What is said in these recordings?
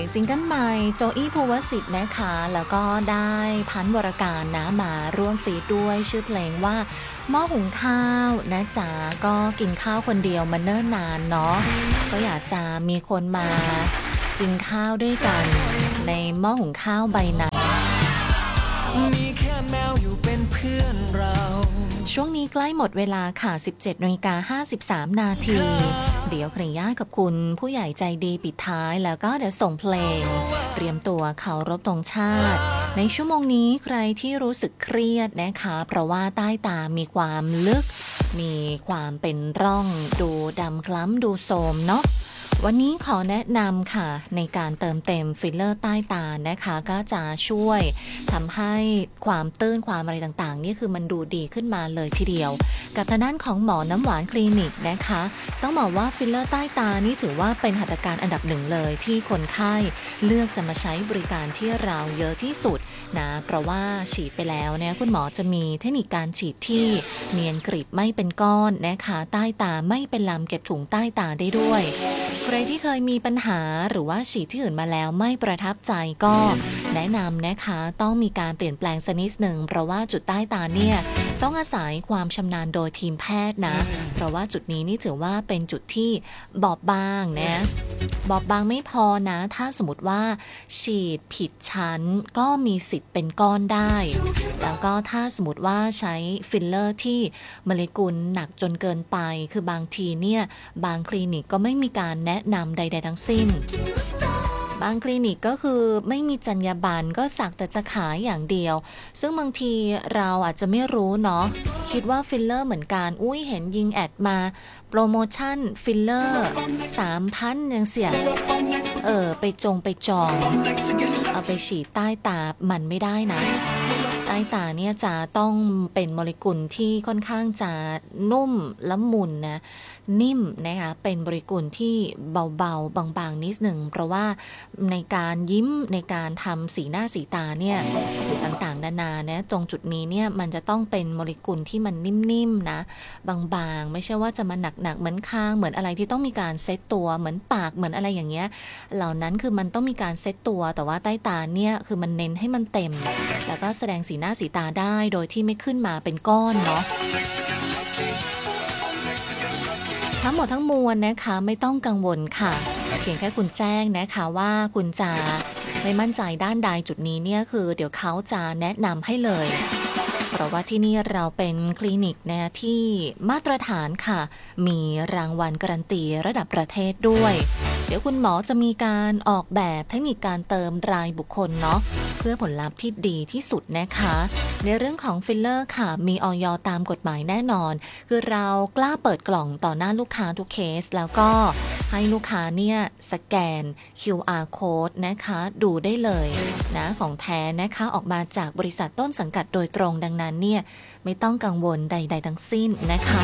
ซิงเกิลใหม่โจอี้ภูวสิทธิ์นะคะแล้วก็ได้พันวรการนะมาร่วมฟีดด้วยชื่อเพลงว่าหม้อหุงข้าวนะจ๊ะก็กินข้าวคนเดียวมาเนิ่นนานเนาะก็อยากจะมีคนมากินข้าวด้วยกันในหม้อหุงข้าวใบนั้นมีแค่แมวอยู่เป็นเพื่อนเราช่วงนี้ใกล้หมดเวลาค่ะ 17:53 นาทีเดี๋ยวขออนุญาตกับคุณผู้ใหญ่ใจดีปิดท้ายแล้วก็เดี๋ยวส่งเพลงเตรียมตัวเคารพธงชาติในชั่วโมงนี้ใครที่รู้สึกเครียดนะคะเพราะว่าใต้ตามีความลึกมีความเป็นร่องดูดำคล้ำดูโทรมเนาะวันนี้ขอแนะนำค่ะในการเติมเต็มฟิลเลอร์ใต้ตานะคะก็จะช่วยทำให้ความตื้นความอะไรต่างๆนี่คือมันดูดีขึ้นมาเลยทีเดียวกับทางด้านของหมอน้ำหวานคลินิกนะคะต้องบอกว่าฟิลเลอร์ใต้ตานี่ถือว่าเป็นหัตถการอันดับหนึ่งเลยที่คนไข้เลือกจะมาใช้บริการที่เราเยอะที่สุดนะเพราะว่าฉีดไปแล้วเนี่ยคุณหมอจะมีเทคนิคการฉีดที่เนียนกริบไม่เป็นก้อนนะคะใต้ตาไม่เป็นลำเก็บถุงใต้ตาได้ด้วยใครที่เคยมีปัญหาหรือว่าฉีดที่อื่นมาแล้วไม่ประทับใจก็แนะนำนะคะต้องมีการเปลี่ยนแปลงสักนิดหนึ่งเพราะว่าจุดใต้ตาเนี่ยต้องอาศัยความชำนาญโดยทีมแพทย์นะเพราะว่าจุดนี้นี่ถือว่าเป็นจุดที่บอบบางนะบอบบางไม่พอนะถ้าสมมติว่าฉีดผิดชั้นก็มีสิทธิ์เป็นก้อนได้แล้วก็ถ้าสมมติว่าใช้ฟิลเลอร์ที่โมเลกุลหนักจนเกินไปคือบางทีเนี่ยบางคลินิกก็ไม่มีการแนะนำใดๆทั้งสิ้นบางคลินิกก็คือไม่มีจรรยาบรรณก็สักแต่จะขายอย่างเดียวซึ่งบางทีเราอาจจะไม่รู้เนาะคิดว่าฟิลเลอร์เหมือนกันเห็นยิงแอดมาโปรโมชั่นฟิลเลอร์ 3,000 ยังเสียไปจองเอาไปฉีดใต้ตามันไม่ได้นะใต้ตาเนี่ยจะต้องเป็นโมเลกุลที่ค่อนข้างจะนุ่มละมุนนะนิ่มนะคะเป็นโมเลกุลที่เบาๆบางๆนิดหนึ่งเพราะว่าในการยิ้มในการทำสีหน้าสีตาเนี่ยต่างๆนานานะตรงจุดนี้เนี่ยมันจะต้องเป็นโมเลกุลที่มันนิ่มๆนะบางๆไม่ใช่ว่าจะมาหนักๆเหมือนคางเหมือนอะไรที่ต้องมีการเซตตัวเหมือนปากเหมือนอะไรอย่างเงี้ยเหล่านั้นคือมันต้องมีการเซตตัวแต่ว่าใต้ตาเนี่ยคือมันเน้นให้มันเต็มแล้วก็แสดงสีหน้าสีตาได้โดยที่ไม่ขึ้นมาเป็นก้อนเนาะทั้งหมดทั้งมวลนะคะไม่ต้องกังวลค่ะเพียงแค่คุณแจ้งนะคะว่าคุณจะไม่มั่นใจด้านใดจุดนี้เนี่ยคือเดี๋ยวเขาจะแนะนำให้เลยเพราะว่าที่นี่เราเป็นคลินิกนะที่มาตรฐานค่ะมีรางวัลการันตีระดับประเทศด้วยเดี๋ยวคุณหมอจะมีการออกแบบเทคนิคการเติมรายบุคคลเนาะเพื่อผลลัพธ์ที่ดีที่สุดนะคะในเรื่องของฟิลเลอร์ค่ะมีอย.ตามกฎหมายแน่นอนคือเรากล้าเปิดกล่องต่อหน้าลูกค้าทุกเคสแล้วก็ให้ลูกค้าเนี่ยสแกน QR code นะคะดูได้เลยนะของแท้นะคะออกมาจากบริษัทต้นสังกัดโดยตรงดังนั้นเนี่ยไม่ต้องกังวลใดๆทั้งสิ้นนะคะ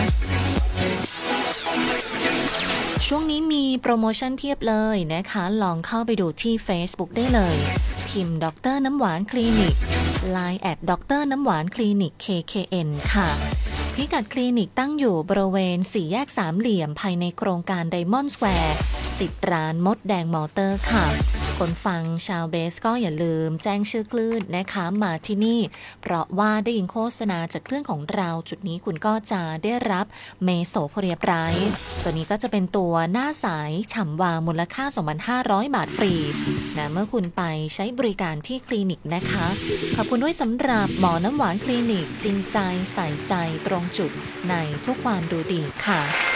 ช่วงนี้มีโปรโมชั่นเพียบเลยนะคะลองเข้าไปดูที่ Facebook ได้เลยพิมพ์ดร.น้ำหวานคลินิก LINE แอดดร.น้ำหวานคลินิก KKN ค่ะพิกัดคลินิกตั้งอยู่บริเวณ4 แยกสามเหลี่ยมภายในโครงการ Diamond Square ติดร้านมดแดงมอเตอร์ค่ะคนฟังชาวเบสก็อย่าลืมแจ้งชื่อคลื่นนะคะมาที่นี่เพราะว่าได้ยินโฆษณาจากคลื่นของเราจุดนี้คุณก็จะได้รับเมโสโคเรียไบรท์ตัวนี้ก็จะเป็นตัวหน้าใสฉ่ำวาวมูลค่า 2,500 บาทฟรีนะเมื่อคุณไปใช้บริการที่คลินิกนะคะขอบคุณด้วยสำหรับหมอน้ำหวานคลินิกจริงใจใส่ใจตรงจุดในทุกความดูดีค่ะ